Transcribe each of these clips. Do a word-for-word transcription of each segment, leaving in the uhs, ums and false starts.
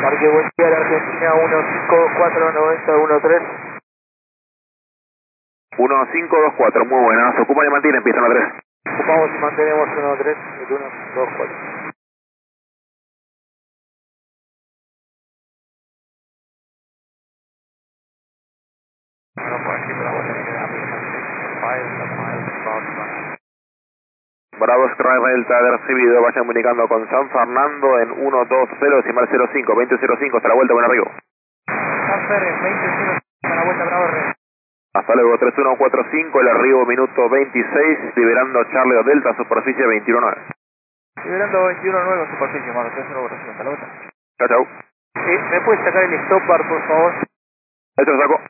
Parque Buen Día de Argentina, uno cinco dos cuatro noventa uno tres. uno cinco dos cuatro, muy buena. Se ocupa y mantiene, empieza uno tres. Ocupamos y mantenemos uno tres, el uno dos cuatro. Bueno, por aquí por la vuelta me queda Bravo Sky Delta de recibido, vayan comunicando con San Fernando en uno dos cero, decimal cero cinco, veinte cero cinco, hasta la vuelta, buen arribo. Transfer en veinte cero, hasta la vuelta, Bravo R. Hasta luego, tres uno cuatro cinco, el arribo minuto veintiséis, liberando Charlie Delta, superficie veintiuno nueve. Liberando veintiuno nueve, superficie, mano, tres uno cuatro cinco, hasta la vuelta. Chao, chao. Sí, ¿me puedes sacar el stop bar, por favor? Ahí te lo saco.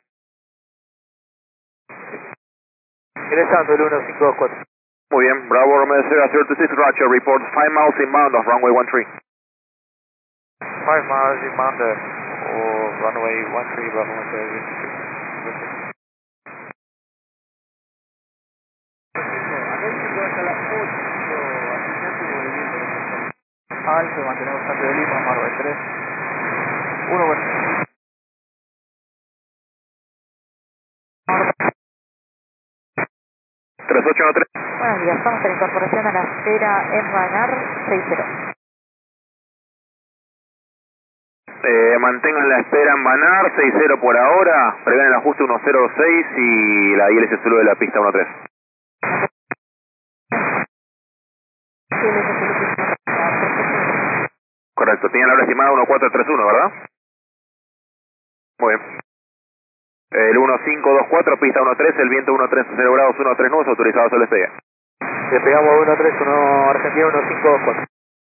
Ingresando el uno cinco dos cuatro. Muy bien, Bravo Romeo cero cero two six, Roger, reports five miles inbound of runway one three. five miles inbound of runway one three, Bravo Romeo. Alto, mantenemos cambio de Lima, Marvel tres. uno, bueno. tres ocho uno tres. Buenos días, estamos en la incorporación a la esfera en Banar seis cero. Eh, mantengan la espera en Banar, seis cero por ahora, preven el ajuste uno cero seis y la I L se sube de la pista uno tres. Correcto, tienen la hora estimada uno cuatro tres uno, ¿verdad? Muy bien. El uno cinco dos cuatro, pista uno tres, el viento uno tres cero grados, uno tres nudos, autorizado sobre despegue. Despegamos uno tres uno Argentina, uno cinco dos cuatro.